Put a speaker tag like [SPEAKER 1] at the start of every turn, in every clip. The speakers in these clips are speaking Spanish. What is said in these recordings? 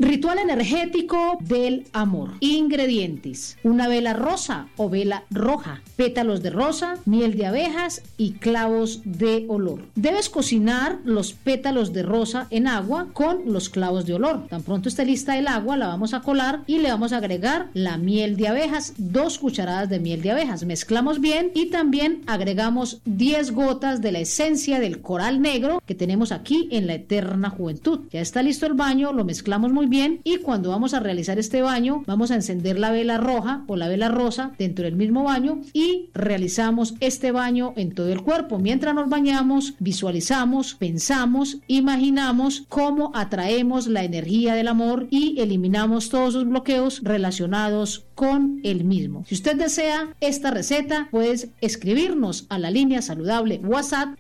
[SPEAKER 1] Ritual energético del amor. Ingredientes: una vela rosa o vela roja, pétalos de rosa, miel de abejas y clavos de olor. Debes cocinar los pétalos de rosa en agua con los clavos de olor. Tan pronto esté lista el agua, la vamos a colar y le vamos a agregar la miel de abejas, 2 cucharadas de miel de abejas. Mezclamos bien y también agregamos 10 gotas de la esencia del coral negro que tenemos aquí en la Eterna Juventud. Ya está listo el baño, lo mezclamos muy bien y cuando vamos a realizar este baño vamos a encender la vela roja o la vela rosa dentro del mismo baño y realizamos este baño en todo el cuerpo. Mientras nos bañamos, visualizamos, pensamos, imaginamos cómo atraemos la energía del amor y eliminamos todos los bloqueos relacionados con el mismo. Si usted desea esta receta, puedes escribirnos a la línea saludable WhatsApp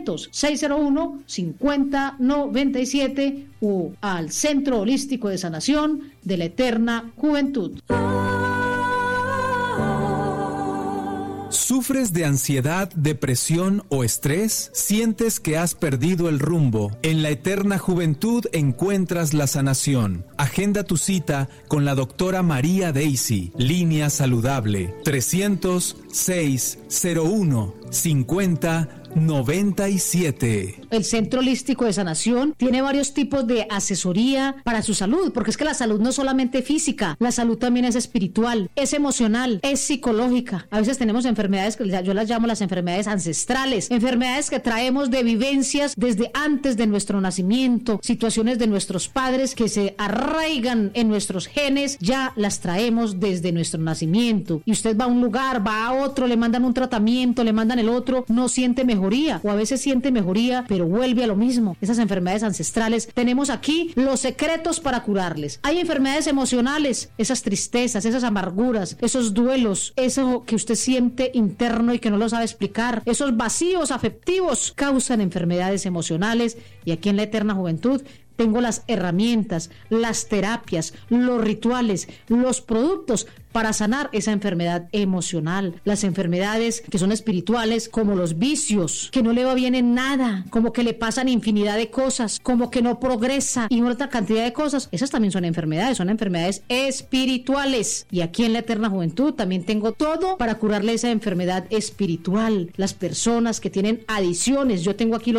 [SPEAKER 1] 300-601-5097 o al Centro Holístico de Sanación de la Eterna Juventud.
[SPEAKER 2] ¿Sufres de ansiedad, depresión o estrés? ¿Sientes que has perdido el rumbo? En la Eterna Juventud encuentras la sanación. Agenda tu cita con la doctora María Daisy. Línea saludable 300-601-5097.
[SPEAKER 1] El Centro Holístico de Sanación tiene varios tipos de asesoría para su salud, porque es que la salud no es solamente física, la salud también es espiritual, es emocional, es psicológica. A veces tenemos enfermedades que yo las llamo las enfermedades ancestrales, enfermedades que traemos de vivencias desde antes de nuestro nacimiento, situaciones de nuestros padres que se arraigan en nuestros genes, ya las traemos desde nuestro nacimiento. Y usted va a un lugar, va a otro, le mandan un tratamiento, le mandan el otro, no siente mejoría, o a veces siente mejoría, pero vuelve a lo mismo. Esas enfermedades ancestrales, tenemos aquí los secretos para curarles. Hay enfermedades emocionales, esas tristezas, esas amarguras, esos duelos, eso que usted siente interno y que no lo sabe explicar, esos vacíos afectivos causan enfermedades emocionales, y aquí en la Eterna Juventud tengo las herramientas, las terapias, los rituales, los productos para sanar esa enfermedad emocional, las enfermedades que son espirituales, como los vicios, que no le va bien en nada, como que le pasan infinidad de cosas, como que no progresa y otra cantidad de cosas. Esas también son enfermedades espirituales. Y aquí en la Eterna Juventud también tengo todo para curarle esa enfermedad espiritual. Las personas que tienen adicciones, yo tengo aquí los